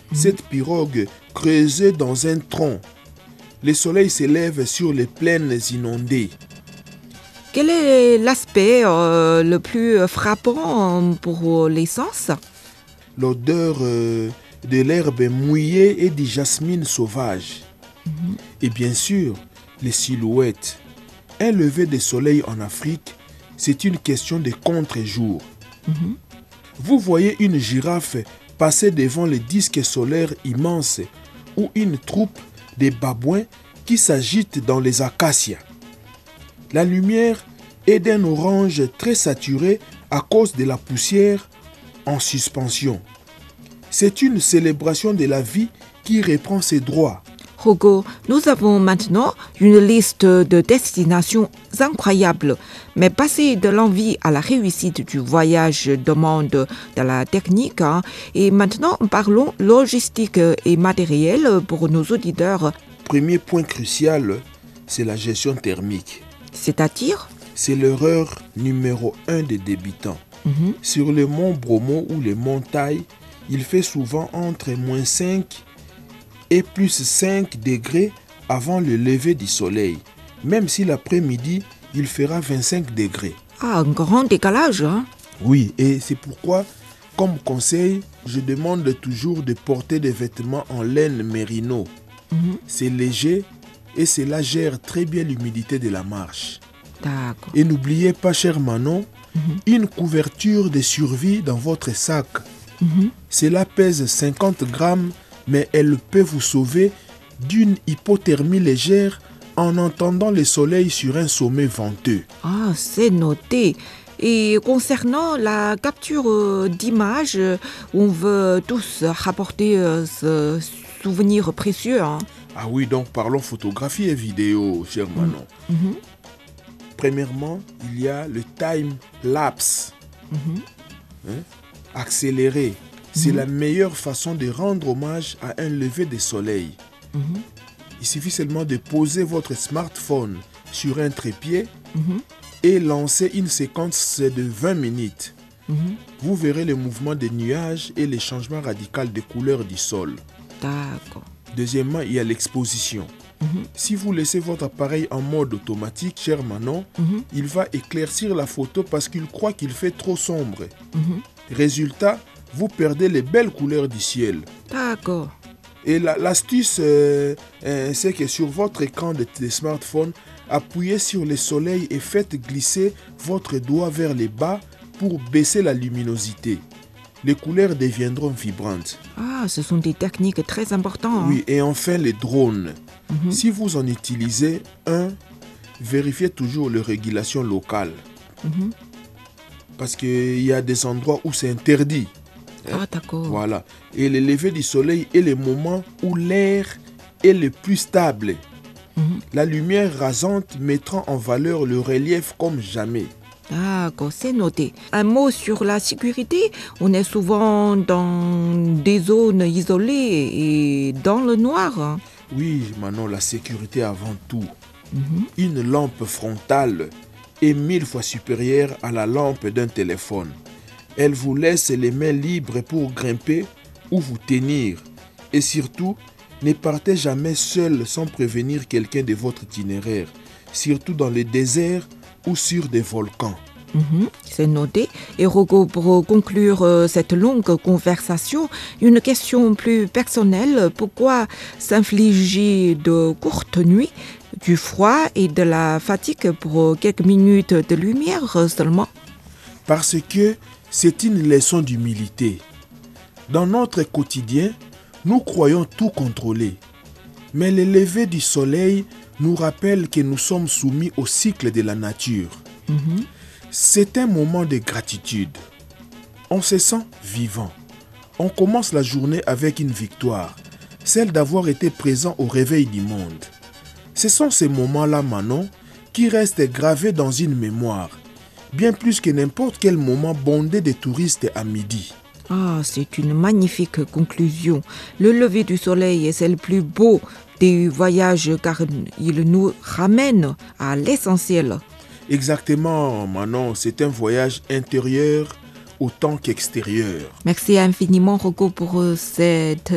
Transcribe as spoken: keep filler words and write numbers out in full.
Cette pirogue creusée dans un tronc. Le soleil s'élève sur les plaines inondées. Quel est l'aspect euh, le plus frappant pour les sens? L'odeur euh, de l'herbe mouillée et du jasmine sauvage. Mm-hmm. Et bien sûr, les silhouettes. Un lever de soleil en Afrique, c'est une question de contre-jour. Mm-hmm. Vous voyez une girafe passer devant le disque solaire immense ou une troupe de babouins qui s'agitent dans les acacias. La lumière est d'un orange très saturé à cause de la poussière en suspension. C'est une célébration de la vie qui reprend ses droits. Rogo, nous avons maintenant une liste de destinations incroyables, mais passer de l'envie à la réussite du voyage demande de la technique. Hein. Et maintenant, parlons logistique et matériel pour nos auditeurs. Premier point crucial, c'est la gestion thermique. C'est-à-dire? C'est l'erreur numéro un des débutants. Mm-hmm. Sur le mont Bromo ou les montagnes, il fait souvent entre moins cinq et plus cinq degrés avant le lever du soleil. Même si l'après-midi, il fera vingt-cinq degrés. Ah, un grand décalage, hein? Oui, et c'est pourquoi, comme conseil, je demande toujours de porter des vêtements en laine mérino. Mm-hmm. C'est léger et cela gère très bien l'humidité de la marche. D'accord. Et n'oubliez pas, cher Manon, mm-hmm. une couverture de survie dans votre sac. Mm-hmm. Cela pèse cinquante grammes, mais elle peut vous sauver d'une hypothermie légère en entendant le soleil sur un sommet venteux. Ah, c'est noté. Et concernant la capture d'images, on veut tous rapporter ce souvenir précieux. Hein. Ah oui, donc parlons photographie et vidéo, cher Manon. Mm-hmm. Premièrement, il y a le time-lapse. Mm-hmm. Hein? Accéléré. C'est mmh. la meilleure façon de rendre hommage à un lever de soleil. Mmh. Il suffit seulement de poser votre smartphone sur un trépied mmh. et lancer une séquence de vingt minutes. Mmh. Vous verrez le mouvement des nuages et les changements radicaux de couleur du sol. D'accord. Deuxièmement, il y a l'exposition. Mmh. Si vous laissez votre appareil en mode automatique, cher Manon, mmh. il va éclaircir la photo parce qu'il croit qu'il fait trop sombre. Mmh. Résultat, vous perdez les belles couleurs du ciel. D'accord. Et la, l'astuce, euh, euh, c'est que sur votre écran de, de smartphone, appuyez sur le soleil et faites glisser votre doigt vers le bas pour baisser la luminosité. Les couleurs deviendront vibrantes. Ah, ce sont des techniques très importantes. Oui, et enfin les drones. Mm-hmm. Si vous en utilisez un, vérifiez toujours les régulations locales. Mm-hmm. Parce qu'il y a des endroits où c'est interdit. Ah, d'accord. Voilà. Et le lever du soleil est le moment où l'air est le plus stable. Mm-hmm. La lumière rasante mettra en valeur le relief comme jamais. D'accord, c'est noté. Un mot sur la sécurité. On est souvent dans des zones isolées et dans le noir. Oui, Manon, la sécurité avant tout. Mm-hmm. Une lampe frontale est mille fois supérieure à la lampe d'un téléphone. Elle vous laisse les mains libres pour grimper ou vous tenir. Et surtout, ne partez jamais seul sans prévenir quelqu'un de votre itinéraire, surtout dans le désert ou sur des volcans. Mmh, c'est noté. Et Rogo, pour conclure euh, cette longue conversation, une question plus personnelle. Pourquoi s'infliger de courtes nuits, du froid et de la fatigue pour quelques minutes de lumière seulement? Parce que c'est une leçon d'humilité. Dans notre quotidien, nous croyons tout contrôler. Mais le lever du soleil nous rappelle que nous sommes soumis au cycle de la nature. Mm-hmm. C'est un moment de gratitude. On se sent vivant. On commence la journée avec une victoire, celle d'avoir été présent au réveil du monde. Ce sont ces moments-là, Manon, qui restent gravés dans une mémoire, bien plus que n'importe quel moment bondé de touristes à midi. Ah, c'est une magnifique conclusion. Le lever du soleil, c'est le plus beau des voyages car il nous ramène à l'essentiel. Exactement, Manon, c'est un voyage intérieur autant qu'extérieur. Merci infiniment, Rogo, pour cette